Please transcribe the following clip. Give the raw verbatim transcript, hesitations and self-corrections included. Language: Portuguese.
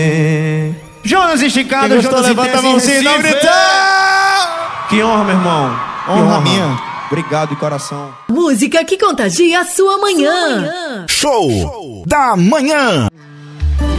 Jonas Esticado, Jonas levanta a mãozinha e dá um gritão. Que honra, meu irmão. Que Honra honra minha. Obrigado de coração. Música que contagia a sua manhã. Show da manhã.